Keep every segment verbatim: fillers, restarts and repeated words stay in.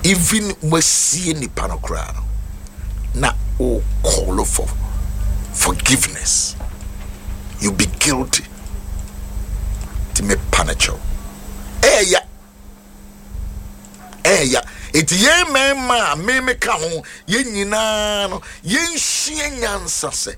even mercy ni panokra na o call for forgiveness, you be guilty to me panacho. Eh ya eh ya eti ye mema me me ka ho ye nyina no ye nhie nyansa se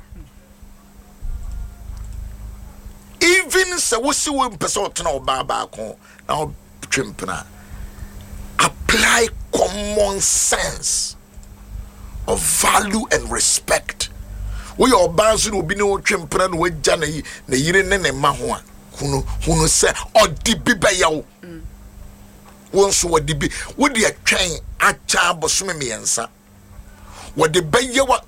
even se wo si wo pese otena oba ba ko na o twempena. Apply common sense of value and respect. We your bands will be no twempena no wagya na na yire ne ne ma ho a hunu hunu se odi biba yawo wonso wodi bi wodi atwan acha bosome miensa wodi bayewa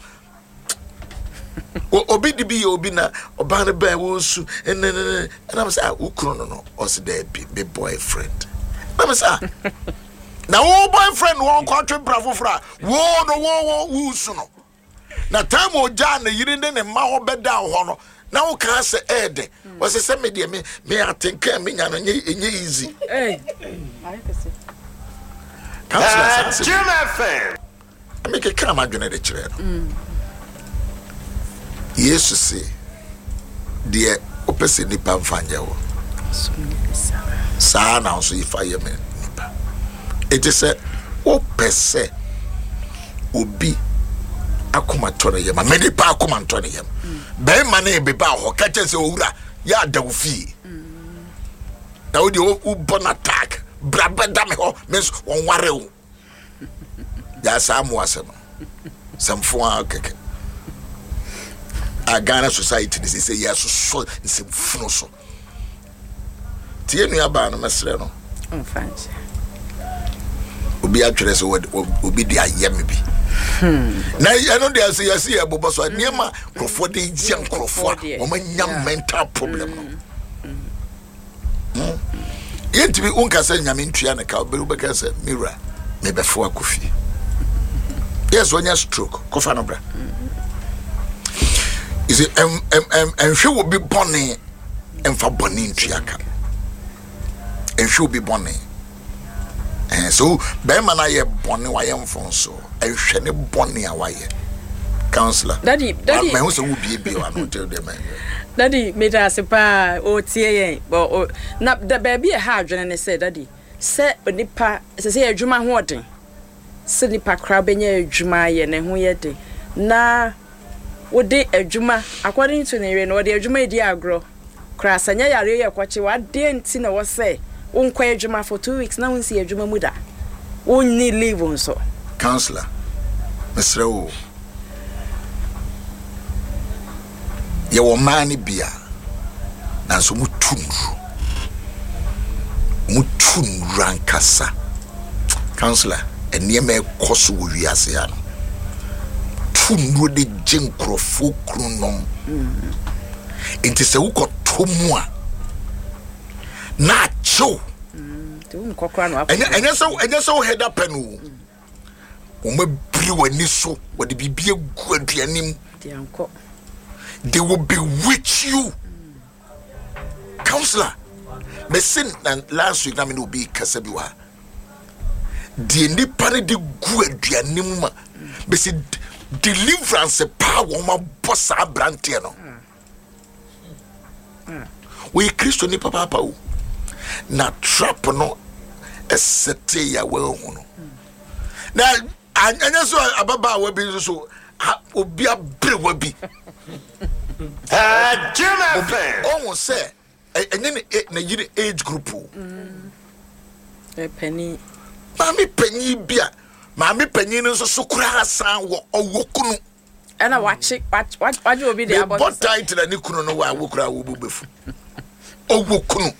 obi di bi obi na oba ne ba wonsu and I'm say ukro no no os there be boyfriend I'm say na wo boyfriend won kwatwe brafofra wo no wo wo wusu no na time o ja na yire ne ne ma ho beda ho no na wo ka se ede was say me de me me atenka me nya no nye easy eh I say councilor Jim F M I make a come adwene de kire no Yesu se de opese nipa mfanye wo sa na so ifa ye me nipa it is a opese obi akoma tore ye ma me nipa akoma tore ye be ma na ebe ba ho ka che se owura ya da wo fi na wo de wo bon attack brabada me ho means won ware wo ya samu asema samfo akeke a Ghana society this say yes so nsemfuno so tie nua ba no mesre no on fancy obi atwere so obi de ayem bi na I know they say yes e bobo so niema krofo de ji krofo o manya mental problem no yenti bi unka say nyame ntua ne ka oberu beka say mira me befo akofi yes when you stroke kofa no bra is it em em em and she will be born and for born triaka and she will be born and so be man aye born why am fon so and she ne born awaye counselor daddy daddy me who so will be be one tell them daddy me da se pa o tie yen but na the baby e ha adwene ne say daddy say onipa say say adwuma ho oden say nipa kra benya adwuma ye ne ho ye de na wode adwuma according to ne no wode adwuma edi agro kra sanya yare ye kwache wade nti na wo say wonkwa adwuma for two weeks na wonsi adwuma mu da wonni leave onso counselor mesre wo ye wo mani bia na so mutunru mutunru ankasa counselor eniema ekoso wo wiase ya no tunru de jenkrofo krunom enti se wo kotomu a na cho tu nkokra no enya enya so enya so head up anu o ma biri wani so wo de bibie gu aduanim de anko they will bewitch you counselor mesin and last week na me no be kasa bi wa de ni pare de gu aduanim ma be se deliverance power ma boss abrante no we Christo ni papa papa o na trap no esete ya we hu no na anya so ababa wa bi so obi abrewa bi ah Jim fan oh say enye na yiri age group mm e penny mami penny bia mami penny no so so kura san wo owokunu ana wachi wachi wachi obi dey about but title ni kunu no wa wokura wo bubefu owokunu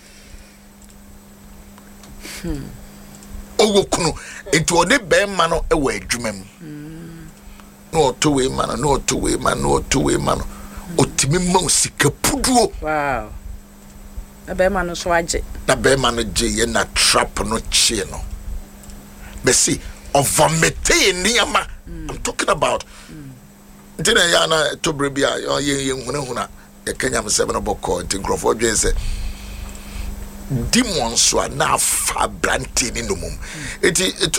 hmm owokunu ento ne be ma no e wa adwuma mu no to we ma no to we ma no to we ma no otimi ma sika puduo wow na be ma no so age na be ma no je ye na trap no chie no be see of vomite niama I'm talking about ntina ya na to brebia ye ye huna huna e kanya me seven boko ntin grofo dwen se demons wa na fa brante ni no mum eti